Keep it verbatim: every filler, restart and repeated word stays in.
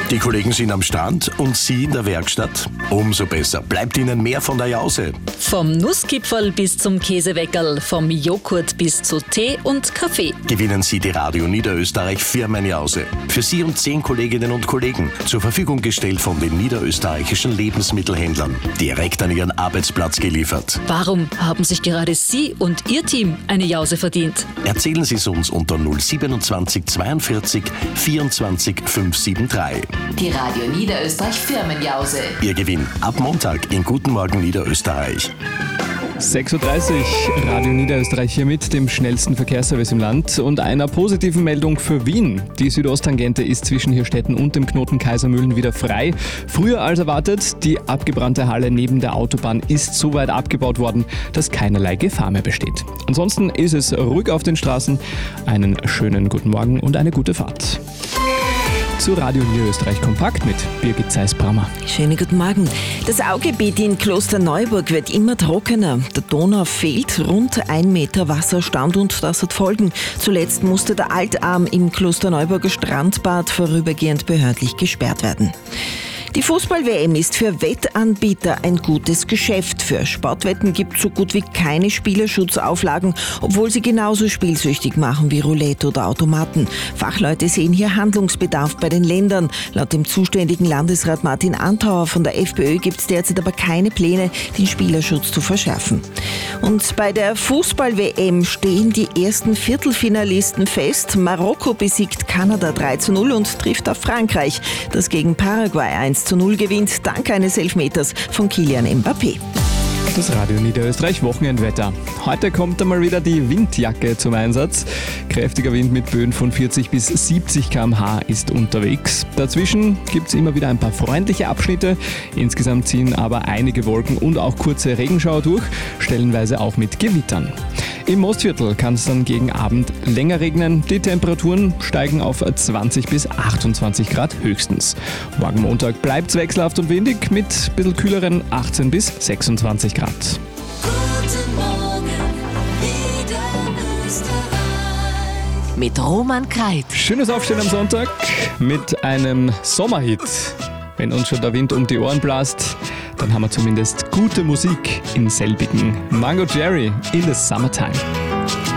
Die Kollegen sind am Stand und Sie in der Werkstatt? Umso besser. Bleibt Ihnen mehr von der Jause. Vom Nusskipferl bis zum Käseweckerl, vom Joghurt bis zu Tee und Kaffee. Gewinnen Sie die Radio Niederösterreich Firmenjause. Für Sie und zehn Kolleginnen und Kollegen. Zur Verfügung gestellt von den niederösterreichischen Lebensmittelhändlern. Direkt an Ihren Arbeitsplatz geliefert. Warum haben sich gerade Sie und Ihr Team eine Jause verdient? Erzählen Sie es uns unter null siebenundzwanzig zweiundvierzig vierundzwanzig fünfhundertdrei. Die Radio Niederösterreich Firmenjause. Ihr Gewinn ab Montag in Guten Morgen Niederösterreich. sechs Uhr dreißig, Radio Niederösterreich hier mit dem schnellsten Verkehrsservice im Land und einer positiven Meldung für Wien. Die Südosttangente ist zwischen Hirstetten und dem Knoten Kaisermühlen wieder frei. Früher als erwartet, die abgebrannte Halle neben der Autobahn ist so weit abgebaut worden, dass keinerlei Gefahr mehr besteht. Ansonsten ist es ruhig auf den Straßen. Einen schönen guten Morgen und eine gute Fahrt. Zu Radio Niederösterreich Kompakt mit Birgit Zeiss-Brammer. Schönen guten Morgen. Das Augebiet in Klosterneuburg wird immer trockener. Der Donau fehlt rund ein Meter Wasserstand und das hat Folgen. Zuletzt musste der Altarm im Klosterneuburger Strandbad vorübergehend behördlich gesperrt werden. Die Fußball-W M ist für Wettanbieter ein gutes Geschäft. Für Sportwetten gibt es so gut wie keine Spielerschutzauflagen, obwohl sie genauso spielsüchtig machen wie Roulette oder Automaten. Fachleute sehen hier Handlungsbedarf bei den Ländern. Laut dem zuständigen Landesrat Martin Antauer von der FPÖ gibt es derzeit aber keine Pläne, den Spielerschutz zu verschärfen. Und bei der Fußball-W M stehen die ersten Viertelfinalisten fest. Marokko besiegt Kanada drei zu null und trifft auf Frankreich, das gegen Paraguay eins zu null gewinnt, dank eines Elfmeters von Kylian Mbappé. Das Radio Niederösterreich Wochenendwetter. Heute kommt einmal wieder die Windjacke zum Einsatz. Kräftiger Wind mit Böen von vierzig bis siebzig Kilometer pro Stunde ist unterwegs. Dazwischen gibt es immer wieder ein paar freundliche Abschnitte. Insgesamt ziehen aber einige Wolken und auch kurze Regenschauer durch, stellenweise auch mit Gewittern. Im Mostviertel kann es dann gegen Abend länger regnen. Die Temperaturen steigen auf zwanzig bis achtundzwanzig Grad höchstens. Morgen Montag bleibt es wechselhaft und windig mit ein bisschen kühleren achtzehn bis sechsundzwanzig Grad. Guten Morgen, Niederösterreich. Mit Roman Kreit. Schönes Aufstehen am Sonntag mit einem Sommerhit. Wenn uns schon der Wind um die Ohren blast, dann haben wir zumindest gute Musik in selbigen. Mango Jerry in the Summertime.